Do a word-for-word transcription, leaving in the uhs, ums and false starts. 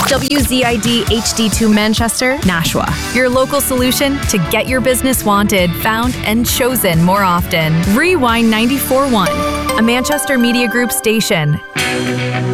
W Z I D H D two Manchester, Nashua. Your local solution to get your business wanted, found, and chosen more often. Rewind ninety-four point one, a Manchester Media Group station.